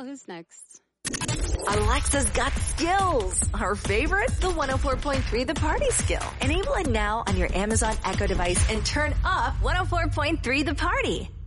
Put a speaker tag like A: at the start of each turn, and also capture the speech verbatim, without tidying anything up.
A: who's next.
B: Alexa's got skills. Her favorite? The one oh four point three The Party skill. Enable it now on your Amazon Echo device and turn up one oh four point three The Party.